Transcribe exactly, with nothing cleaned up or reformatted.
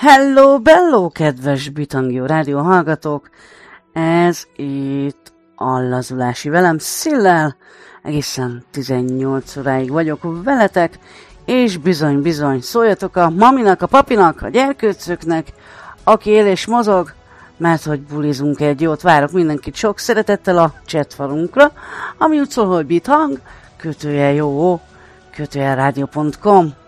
Hello, bello, kedves Bitangjó rádió hallgatók! Ez itt a Lazulási velem, Szillel. Egészen tizennyolc óráig vagyok veletek, és bizony-bizony szóljatok a maminak, a papinak, a gyerkőcöknek, aki él és mozog, mert hogy bulizunk egy jót. Várok mindenkit sok szeretettel a chatfalunkra, ami úgy szól, hogy bithang, kötője jó, kötője rádió pont com.